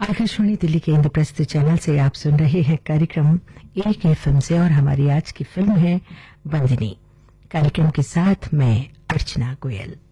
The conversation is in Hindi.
आकाशवाणी दिल्ली के इंद्रप्रस्थ चैनल से आप सुन रहे हैं कार्यक्रम एक फिल्म से और हमारी आज की फिल्म है बंदिनी। कार्यक्रम के साथ मैं अर्चना गोयल।